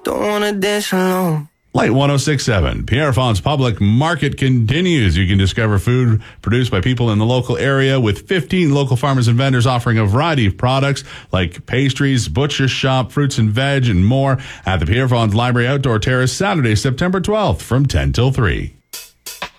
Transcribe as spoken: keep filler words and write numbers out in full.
don't wanna dance alone. Light one oh six point seven. Pierre Fond's Public Market continues. You can discover food produced by people in the local area with fifteen local farmers and vendors offering a variety of products like pastries, butcher shop, fruits and veg, and more at the Pierre Fond's Library Outdoor Terrace Saturday, September twelfth from ten till three.